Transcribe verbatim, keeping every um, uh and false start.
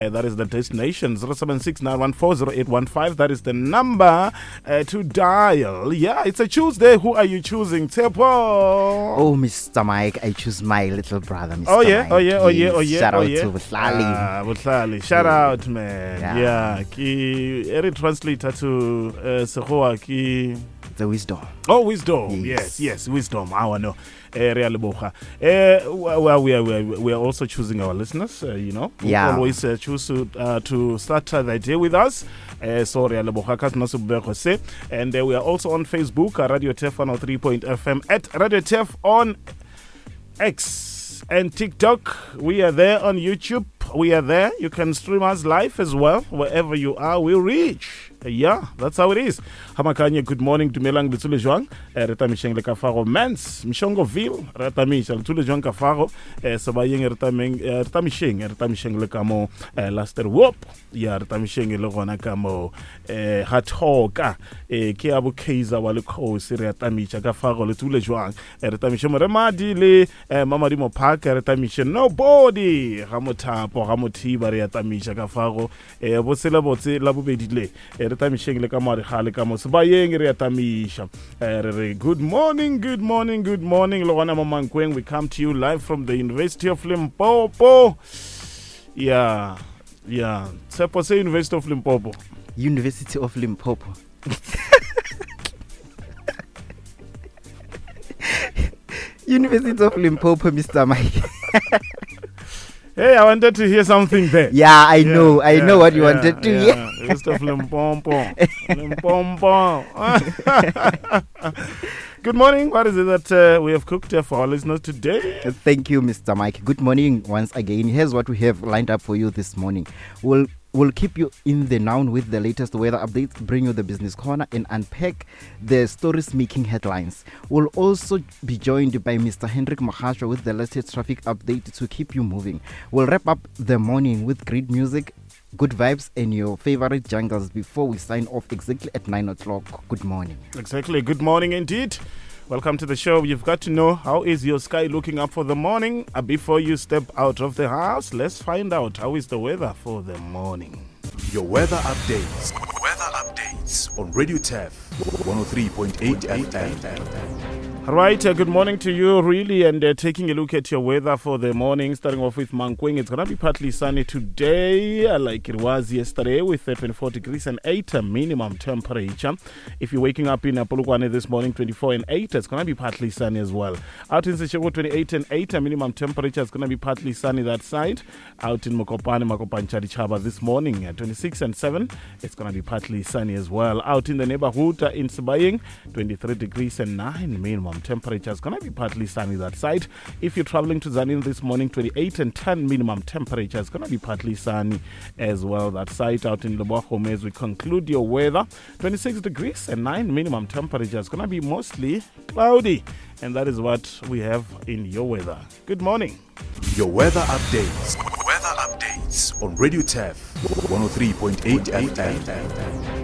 Uh, that is the destination, zero seven six nine one four zero eight one five. That is the number uh, to dial. Yeah, it's a Tuesday. Who are you choosing, Tepo? Oh, Mister Mike, I choose my little brother, Mister Oh, yeah, Mike. oh, yeah, oh, yeah, oh, yeah. Shout oh, out yeah. to Buhlali. Ah, Buhlali. Shout Yeah. out, man. Yeah. Yeah. Ki, every translator to uh, Sekgowa ki... The wisdom. Oh, wisdom. Yes. Yes, yes, wisdom. I know. Uh, well, we are, we are we are also choosing our listeners. Uh, you know, we Yeah. always uh, choose to uh, to start uh, the day with us. Uh, sorry, and uh, we are also on Facebook, uh, Radio Tef one oh three point F M, at Radio Tef on X and TikTok. We are there on YouTube. We are there. You can stream us live as well. Wherever you are, we'll reach. Yeah, that's how it is. Hamakanye, good morning. Dumelang Bitsule Joang. Reta Misheng le Kafaro Mans. Mishongoville. Reta Misheng. Tule Joang Kafaro. Sabayeng Reta Misheng. Reta Misheng le Kamo. Laster Wop. Yeah, Reta Misheng le Rona Kamo. Hatoka. Kiabu Keiza Wale Kosi. Reta Misha Kafaro le Tule Joang. Reta Misheng Remadi le Mama Rimo Park. Reta Misheng. Nobody. Hamotapo. Hamotiba. Reta Misha Kafaro. Bosela Botse Labubedile. Good morning, good morning, good morning. Lorana Mamankweng, we come to you live from the University of Limpopo. Yeah, yeah. Sepo say University of Limpopo. University of Limpopo. University of Limpopo, Mister Mike. Hey, I wanted to hear something there. Yeah, I yeah, know. I yeah, know what you yeah, wanted to yeah. hear. List of Limpopo. Limpopo. Good morning. What is it that uh, we have cooked uh, for our listeners today? Thank you, Mister Mike. Good morning once again. Here's what we have lined up for you this morning. We'll We'll keep you in the know with the latest weather updates, bring you the business corner, and unpack the stories making headlines. We'll also be joined by Mister Hendrik Mahasha with the latest traffic update to keep you moving. We'll wrap up the morning with great music, good vibes, and your favorite jungles before we sign off exactly at nine o'clock. Good morning. Exactly. Good morning indeed. Welcome to the show. You've got to know, how is your sky looking up for the morning? Uh, before you step out of the house, let's find out how is the weather for the morning. Your weather updates. Weather updates on Radio Tef one oh three point eight F M. All right, uh, good morning to you, really, and uh, taking a look at your weather for the morning, starting off with Mankweng. It's going to be partly sunny today, uh, like it was yesterday, with uh, twenty-four degrees and eight uh, minimum temperature. If you're waking up in uh, Polokwane this morning, twenty-four and eight, it's going to be partly sunny as well. Out in Seshego, twenty-eight and eight uh, minimum temperature, it's going to be partly sunny that side. Out in Mokopane, Makopanchadi Chaba this morning, uh, twenty-six and seven, it's going to be partly sunny as well. Out in the neighborhood uh, in Sibayeng, twenty-three degrees and nine minimum temperature is going to be partly sunny that side. If you're traveling to Zanin this morning, twenty-eight and ten minimum temperature is going to be partly sunny as well that side. Out in Lebohome, as we conclude your weather, twenty-six degrees and nine minimum temperature is going to be mostly cloudy, and that is what we have in your weather. Good morning. Your weather updates. Weather updates on Radio Tef one oh three point eight F M.